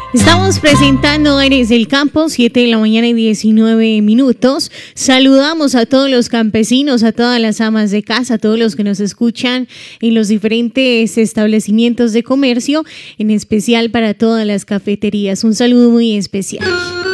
Estamos presentando Eres del Campo, 7 de la mañana y 19 minutos. Saludamos a todos los campesinos, a todas las amas de casa, a todos los que nos escuchan en los diferentes establecimientos de comercio, en especial para todas las cafeterías. Un saludo muy especial.